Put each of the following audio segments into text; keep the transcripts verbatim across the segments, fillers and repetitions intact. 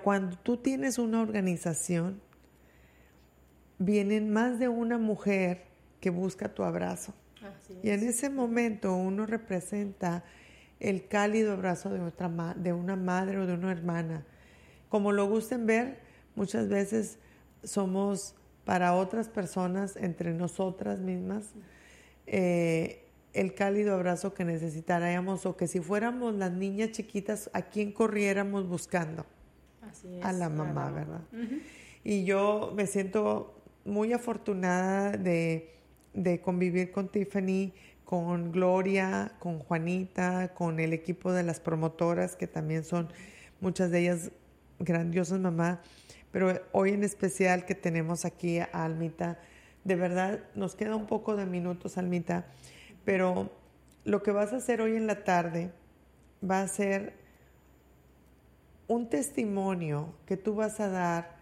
cuando tú tienes una organización, vienen más de una mujer que busca tu abrazo. Así es. Y en ese momento uno representa el cálido abrazo de, otra ma- de una madre o de una hermana. Como lo gusten ver, muchas veces somos para otras personas, entre nosotras mismas, eh, el cálido abrazo que necesitaríamos, o que si fuéramos las niñas chiquitas, ¿a quién corriéramos buscando? Así es, A la a la mamá, mamá. ¿verdad? Ujú. Y yo me siento muy afortunada de, de convivir con Tiffany, con Gloria, con Juanita, con el equipo de las promotoras, que también son muchas de ellas grandiosas mamá, pero hoy en especial que tenemos aquí a Almita. De verdad, nos queda un poco de minutos, Almita, pero lo que vas a hacer hoy en la tarde va a ser un testimonio que tú vas a dar,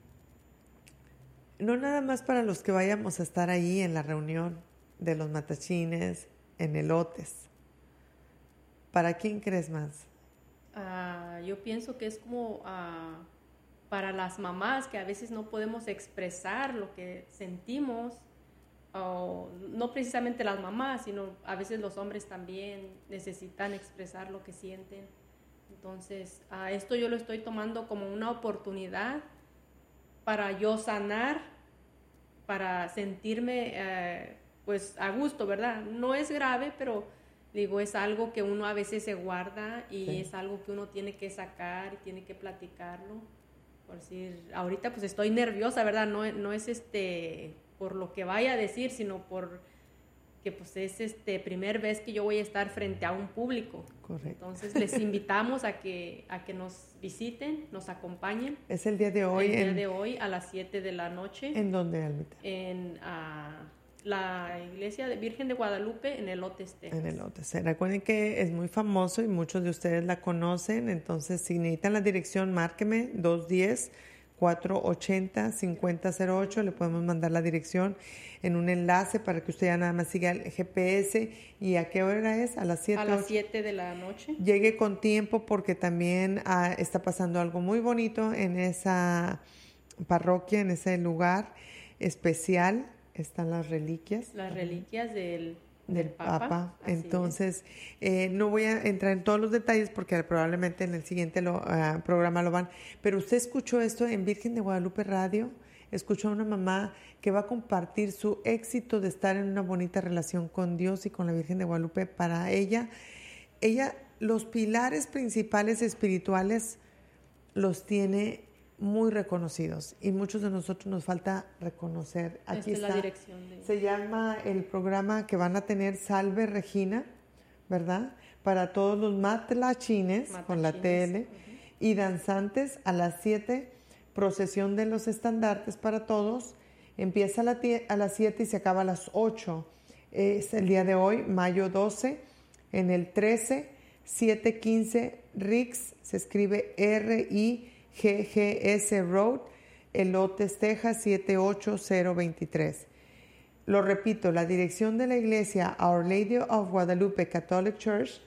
no nada más para los que vayamos a estar ahí en la reunión de los matachines, en elotes. ¿Para quién crees más? Ah, yo pienso que es como ah, para las mamás que a veces no podemos expresar lo que sentimos, o no precisamente las mamás, sino a veces los hombres también necesitan expresar lo que sienten. Entonces, a esto yo lo estoy tomando como una oportunidad para yo sanar, para sentirme eh, pues a gusto, ¿verdad? No es grave, pero digo, es algo que uno a veces se guarda y Sí. es algo que uno tiene que sacar y tiene que platicarlo. Por decir, ahorita pues estoy nerviosa, ¿verdad? No, no es este por lo que vaya a decir, sino por que pues es este primer vez que yo voy a estar frente a un público. Correcto. Entonces les invitamos a que, a que nos visiten, nos acompañen. Es el día de hoy. El día en, de hoy a las siete de la noche. ¿En dónde, Almita? En uh, la iglesia de Virgen de Guadalupe en Elotes, Texas. En Elotes. Recuerden que es muy famoso y muchos de ustedes la conocen. Entonces, si necesitan la dirección, márqueme dos uno cero, cuatro ocho cero, cinco cero cero ocho. Le podemos mandar la dirección en un enlace para que usted ya nada más siga el G P S. ¿Y a qué hora es? A las siete. A las siete de la noche. Llegue con tiempo, porque también ah, está pasando algo muy bonito en esa parroquia, en ese lugar especial. Están las reliquias. Las reliquias del, del, del Papa. Papa. Así Entonces, eh, no voy a entrar en todos los detalles porque probablemente en el siguiente lo, uh, programa lo van. Pero usted escuchó esto en Virgen de Guadalupe Radio. Escuchó a una mamá que va a compartir su éxito de estar en una bonita relación con Dios y con la Virgen de Guadalupe. Para ella, ella, los pilares principales espirituales los tiene muy reconocidos y muchos de nosotros nos falta reconocer. Aquí Esta es está. La dirección de... Se llama el programa que van a tener Salve Regina, ¿verdad? Para todos los matlachines, Matachines, con la tele, uh-huh. Y danzantes a las siete, procesión de los estandartes para todos. Empieza a, la tie- a las siete y se acaba a las ocho. Es el día de hoy, mayo doce, en el trece siete quince Rix, se escribe R I G G S Road, Elotes, Texas, siete ocho cero dos tres. Lo repito, la dirección de la iglesia Our Lady of Guadalupe Catholic Church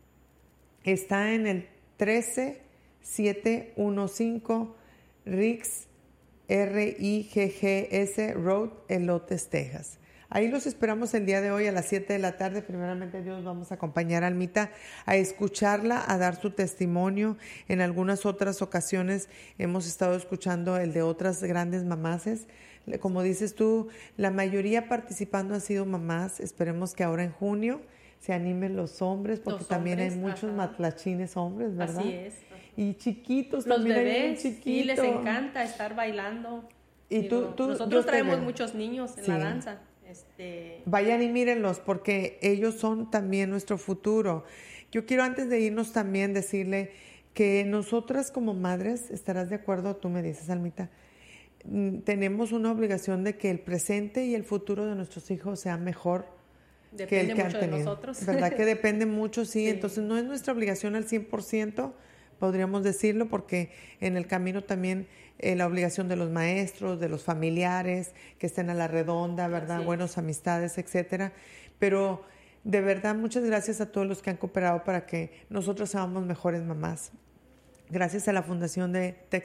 está en el trece siete quince Rix, R I G G S Road, Elotes, Texas. Ahí los esperamos el día de hoy a las siete de la tarde. Primeramente Dios, vamos a acompañar a Almita a escucharla, a dar su testimonio. En algunas otras ocasiones hemos estado escuchando el de otras grandes mamases. Como dices tú, la mayoría participando han sido mamás. Esperemos que ahora en junio se animen los hombres, porque los también hombres, hay muchos ajá. matlachines hombres, ¿verdad? Así es. Ajá. Y chiquitos los también. Bebés, hay un sí, les encanta estar bailando. Y Digo, tú, tú, nosotros traemos muchos niños en sí. la danza. Este... Vayan y mírenlos, porque ellos son también nuestro futuro. Yo quiero, antes de irnos, también decirle que nosotras como madres, estarás de acuerdo, tú me dices, Almita, tenemos una obligación de que el presente y el futuro de nuestros hijos sea mejor Depende que el que mucho han tenido. De nosotros. ¿Verdad que depende mucho? Sí, sí. Entonces no es nuestra obligación al cien por ciento, podríamos decirlo, porque en el camino también eh, la obligación de los maestros, de los familiares, que estén a la redonda, ¿verdad? Así Buenas es. amistades, etcétera. Pero de verdad, muchas gracias a todos los que han cooperado para que nosotros seamos mejores mamás. Gracias a la Fundación de Texas